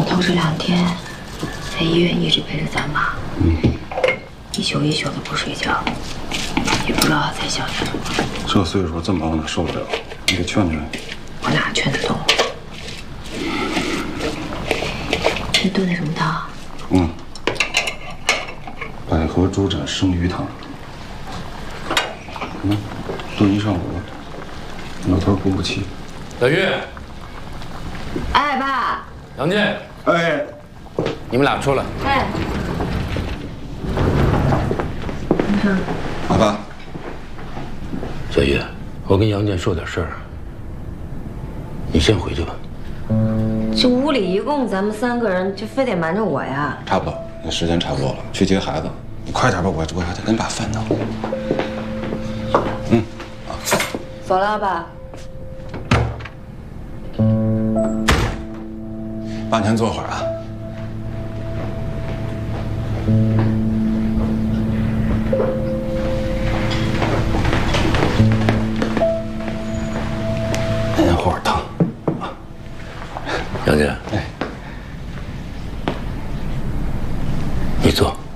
头这2天在医院一直陪着咱妈，一宿一宿的不睡觉，也不知道在想些什么。 这岁数这么忙，哪受得了？你给劝劝。 我哪劝得动？你炖的什么汤？ 百合猪展生鱼汤。炖一上午了，老头补补气。 小玉， 哎，爸。 杨健， 哎， 你们俩出来。 哎。 老爸。 小玉，我跟杨健说点事儿，你先回去吧。 这屋里一共咱们3个人，就非得瞒着我呀？ 差不多，那时间差不多了，去接孩子。你快点吧，我还得跟爸烦恼。 走了，爸。 爸，您坐会儿啊。您会儿疼。 杨健， 哎， 你坐。